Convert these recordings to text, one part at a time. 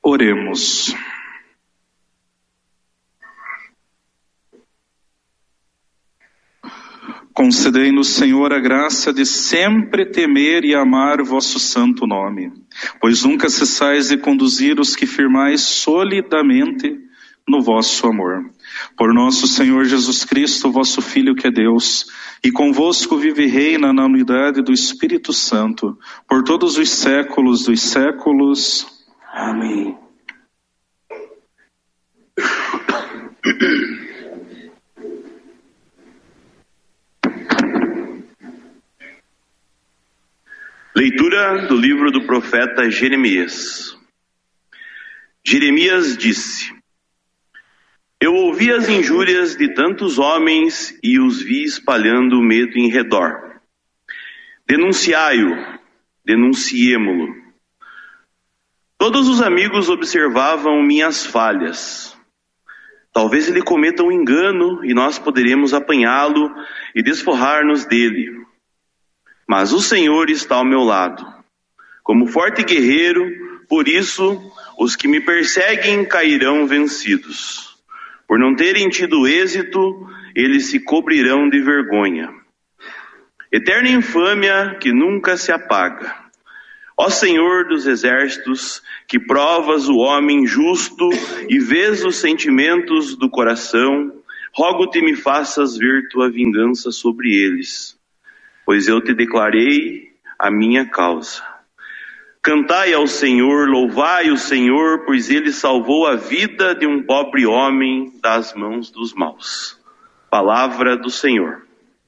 Oremos. Concedei-nos, Senhor, a graça de sempre temer e amar vosso santo nome, pois nunca cessais de conduzir os que firmais solidamente no vosso amor. Por nosso Senhor Jesus Cristo, vosso Filho, que é Deus, e convosco vive e reina na unidade do Espírito Santo, por todos os séculos dos séculos. Amém. Leitura do livro do profeta Jeremias. Jeremias disse: Eu ouvi as injúrias de tantos homens e os vi espalhando o medo em redor. Denunciai-o, denunciemo-lo. Todos os amigos observavam minhas falhas. Talvez ele cometa um engano e nós poderemos apanhá-lo e desforrar-nos dele. Mas o Senhor está ao meu lado. Como forte guerreiro, por isso os que me perseguem cairão vencidos. Por não terem tido êxito, eles se cobrirão de vergonha. Eterna infâmia que nunca se apaga. Ó Senhor dos exércitos, que provas o homem justo e vês os sentimentos do coração, rogo-te me faças ver tua vingança sobre eles. Pois eu te declarei a minha causa. Cantai ao Senhor, louvai o Senhor, pois ele salvou a vida de um pobre homem das mãos dos maus. Palavra do Senhor.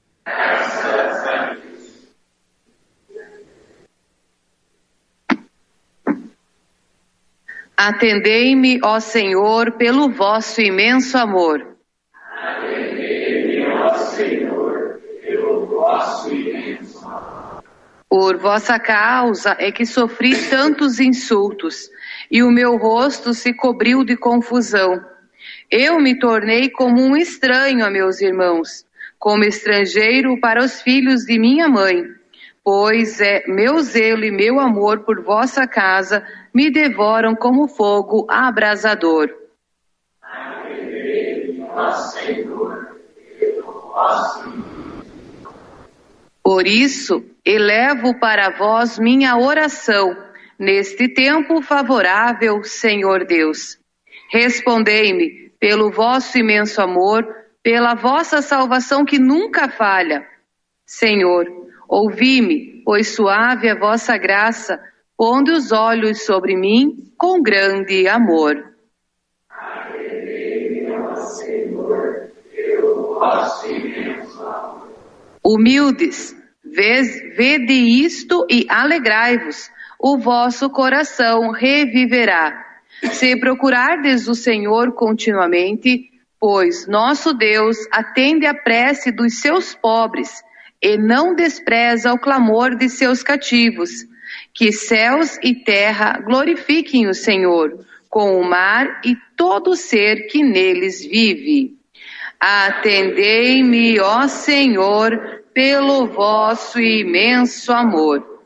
Atendei-me, ó Senhor, pelo vosso imenso amor. Atendei-me, ó Senhor, pelo vosso imenso amor. Por vossa causa é que sofri tantos insultos, e o meu rosto se cobriu de confusão. Eu me tornei como um estranho a meus irmãos, como estrangeiro para os filhos de minha mãe. Pois é meu zelo e meu amor por vossa casa me devoram como fogo abrasador. Atendei-me, ó Senhor, pelo vosso imenso amor. Por isso, elevo para vós minha oração, neste tempo favorável, Senhor Deus. Respondei-me pelo vosso imenso amor, pela vossa salvação que nunca falha. Senhor, ouvi-me, pois suave é vossa graça, pondo os olhos sobre mim com grande amor. Atendei-me, ó Senhor, pelo vosso imenso amor. Humildes, vede isto e alegrai-vos, o vosso coração reviverá. Se procurardes o Senhor continuamente, pois nosso Deus atende a prece dos seus pobres e não despreza o clamor de seus cativos. Que céus e terra glorifiquem o Senhor, com o mar e todo ser que neles vive. Atendei-me, ó Senhor, pelo vosso imenso amor.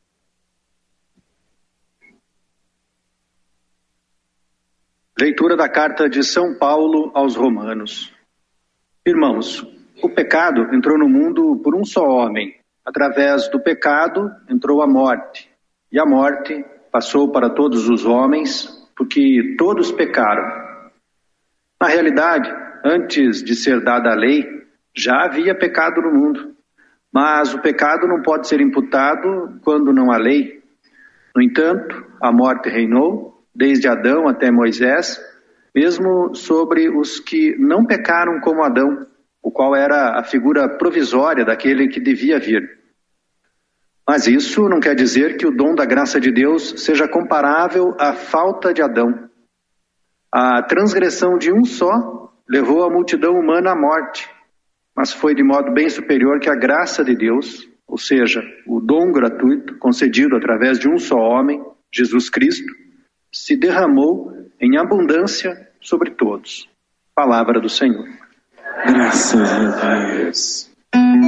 Leitura da carta de São Paulo aos Romanos. Irmãos, o pecado entrou no mundo por um só homem. Através do pecado entrou a morte. E a morte passou para todos os homens, porque todos pecaram. Na realidade, antes de ser dada a lei, já havia pecado no mundo. Mas o pecado não pode ser imputado quando não há lei. No entanto, a morte reinou, desde Adão até Moisés, mesmo sobre os que não pecaram como Adão, o qual era a figura provisória daquele que devia vir. Mas isso não quer dizer que o dom da graça de Deus seja comparável à falta de Adão. A transgressão de um só levou a multidão humana à morte, mas foi de modo bem superior que a graça de Deus, ou seja, o dom gratuito concedido através de um só homem, Jesus Cristo, se derramou em abundância sobre todos. Palavra do Senhor. Graças a Deus.